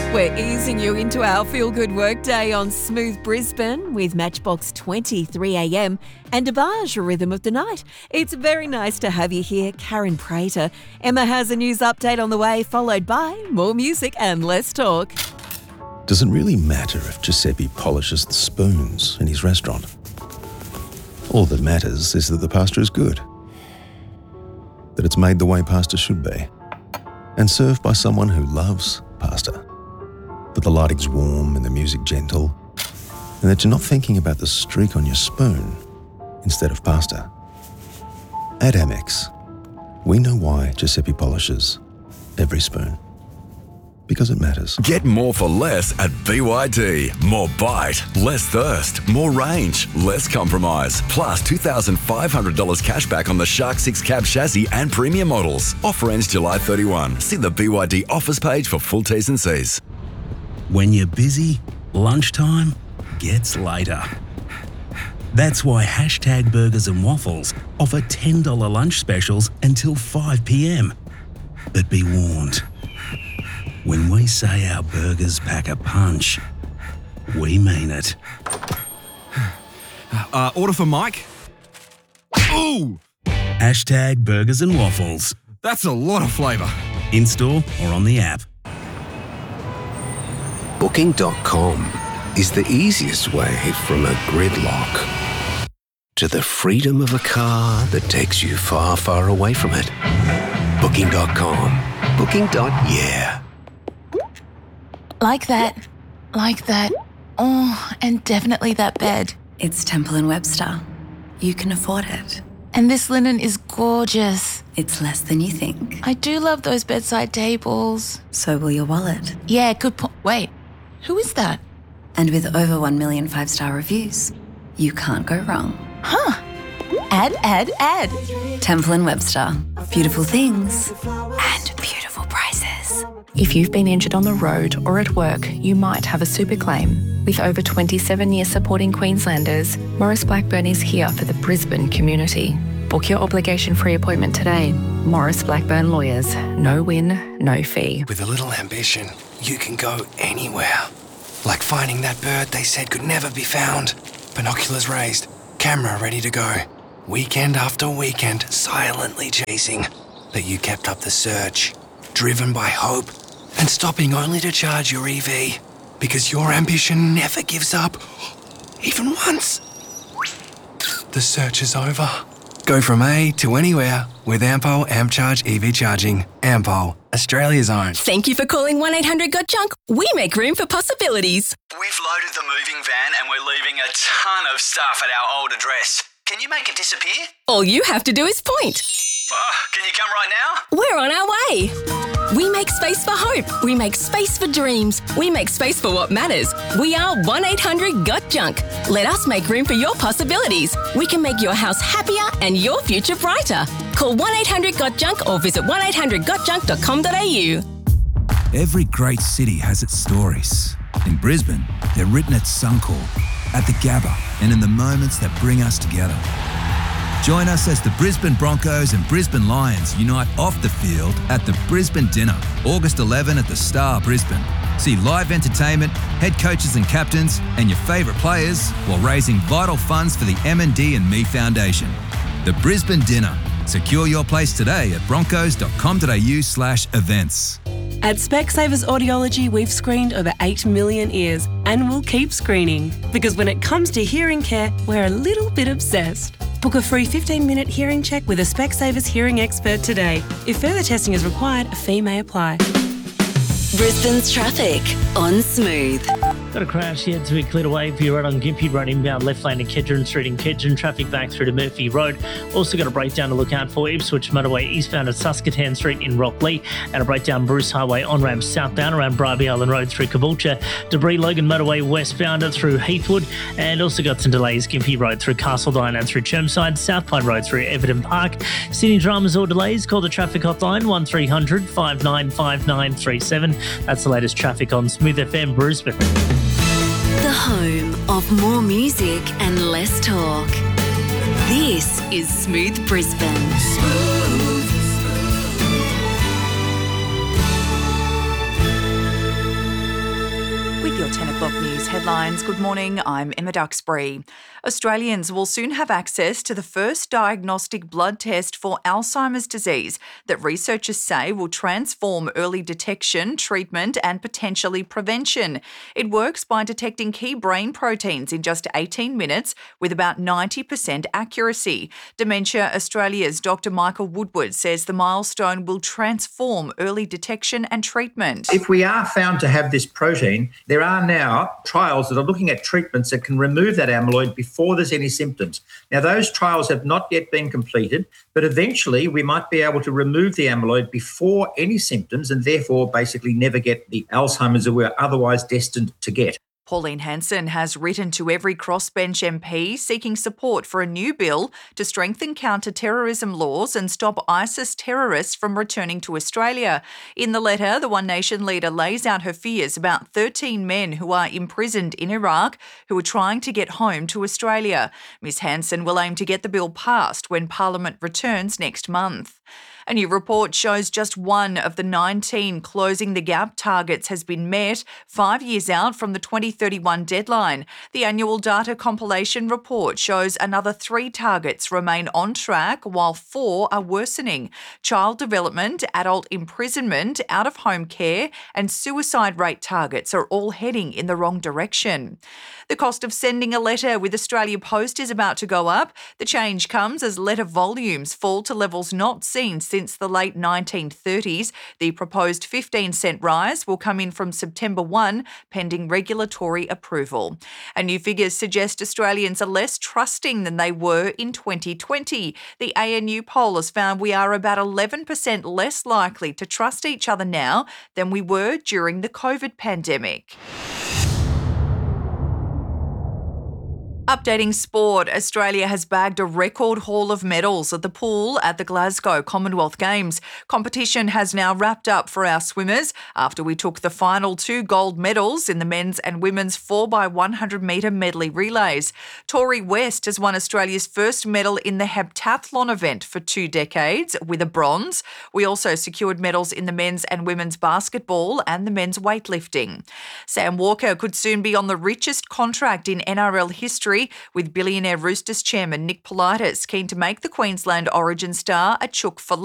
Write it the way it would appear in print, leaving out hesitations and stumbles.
We're easing you into our feel-good workday on Smooth Brisbane with Matchbox 23am and Dabaj Rhythm of the Night. It's very nice to have you here, Karen Prater. Emma has a news update on the way, followed by more music and less talk. Does it really matter if Giuseppe polishes the spoons in his restaurant? All that matters is that the pasta is good, that it's made the way pasta should be, and served by someone who loves pasta. That the lighting's warm and the music gentle, and that you're not thinking about the streak on your spoon instead of pasta. At Amex, we know why Giuseppe polishes every spoon. Because it matters. Get more for less at BYD. More bite, less thirst, more range, less compromise. Plus $2,500 cash back on the Shark 6 cab chassis and premium models. Offer ends July 31. See the BYD offers page for full T's and C's. When you're busy, lunchtime gets later. That's why Hashtag Burgers and Waffles offer $10 lunch specials until 5 p.m. But be warned, when we say our burgers pack a punch, we mean it. Order for Mike. Ooh! Hashtag Burgers and Waffles. That's a lot of flavour. In-store or on the app. Booking.com is the easiest way from a gridlock to the freedom of a car that takes you far, far away from it. Booking.com. Booking.yeah. Like that. Oh, and definitely that bed. It's Temple & Webster. You can afford it. And this linen is gorgeous. It's less than you think. I do love those bedside tables. So will your wallet. Yeah, good point. Wait, who is that? And with over 1 million 5-star reviews, you can't go wrong. Huh. Add. Temple & Webster. Beautiful things and beautiful prices. If you've been injured on the road or at work, you might have a super claim. With over 27 years supporting Queenslanders, Maurice Blackburn is here for the Brisbane community. Book your obligation-free appointment today. Maurice Blackburn Lawyers. No win, no fee. With a little ambition, you can go anywhere. Like finding that bird they said could never be found. Binoculars raised, camera ready to go. Weekend after weekend, silently chasing. But you kept up the search, driven by hope, and stopping only to charge your EV. Because your ambition never gives up, even once. The search is over. Go from A to anywhere with Ampol AmpCharge EV charging. Ampol, Australia's own. Thank you for calling 1-800-GOT-JUNK. We make room for possibilities. We've loaded the moving van and we're leaving a ton of stuff at our old address. Can you make it disappear? All you have to do is point. Can you come right now? We're on our way. We make space for hope. We make space for dreams. We make space for what matters. We are 1-800-GOT-JUNK. Let us make room for your possibilities. We can make your house happier and your future brighter. Call 1-800-GOT-JUNK or visit 1-800-GOT-JUNK.com.au. Every great city has its stories. In Brisbane, they're written at Suncorp, at the Gabba, and in the moments that bring us together. Join us as the Brisbane Broncos and Brisbane Lions unite off the field at the Brisbane Dinner, August 11 at the Star, Brisbane. See live entertainment, head coaches and captains, and your favourite players while raising vital funds for the M&D and Me Foundation. The Brisbane Dinner. Secure your place today at broncos.com.au/events. At Specsavers Audiology, we've screened over 8 million ears and we'll keep screening. Because when it comes to hearing care, we're a little bit obsessed. Book a free 15-minute hearing check with a Specsavers hearing expert today. If further testing is required, a fee may apply. Brisbane's traffic on Smooth. Got a crash here to be cleared away for you right on Gympie Road inbound left lane to Kedron Street in Kedron. Traffic back through to Murphy Road. Also got a breakdown to look out for Ipswich Motorway eastbound at Saskatoon Street in Rockley. And a breakdown Bruce Highway on-ramp southbound around Bribie Island Road through Caboolture. Debris Logan Motorway westbound through Heathwood. And also got some delays Gympie Road through Castledine and through Chermside. South Pine Road through Everton Park. Sydney dramas or delays, call the traffic hotline 1300 595937. That's the latest traffic on Smooth FM Brisbane. The home of more music and less talk. This is Smooth Brisbane. your 10 o'clock news headlines. Good morning, I'm Emma Duxbury. Australians will soon have access to the first diagnostic blood test for Alzheimer's disease that researchers say will transform early detection, treatment and potentially prevention. It works by detecting key brain proteins in just 18 minutes with about 90% accuracy. Dementia Australia's Dr. Michael Woodward says the milestone will transform early detection and treatment. If we are found to have this protein, there are now trials that are looking at treatments that can remove that amyloid before there's any symptoms. Now, those trials have not yet been completed, but eventually we might be able to remove the amyloid before any symptoms and therefore basically never get the Alzheimer's that we're otherwise destined to get. Pauline Hanson has written to every crossbench MP seeking support for a new bill to strengthen counter-terrorism laws and stop ISIS terrorists from returning to Australia. In the letter, the One Nation leader lays out her fears about 13 men who are imprisoned in Iraq who are trying to get home to Australia. Ms Hanson will aim to get the bill passed when Parliament returns next month. A new report shows just one of the 19 Closing the Gap targets has been met 5 years out from the 2031 deadline. The annual data compilation report shows another 3 targets remain on track while 4 are worsening. Child development, adult imprisonment, out-of-home care and suicide rate targets are all heading in the wrong direction. The cost of sending a letter with Australia Post is about to go up. The change comes as letter volumes fall to levels not seen since the late 1930s. The proposed 15-cent rise will come in from September 1, pending regulatory approval. And new figures suggest Australians are less trusting than they were in 2020. The ANU poll has found we are about 11% less likely to trust each other now than we were during the COVID pandemic. Updating sport, Australia has bagged a record haul of medals at the pool at the Glasgow Commonwealth Games. Competition has now wrapped up for our swimmers after we took the final 2 gold medals in the men's and women's 4x100 metre medley relays. Tori West has won Australia's first medal in the heptathlon event for 2 decades with a bronze. We also secured medals in the men's and women's basketball and the men's weightlifting. Sam Walker could soon be on the richest contract in NRL history, with billionaire Roosters chairman Nick Politis keen to make the Queensland Origin star a chook for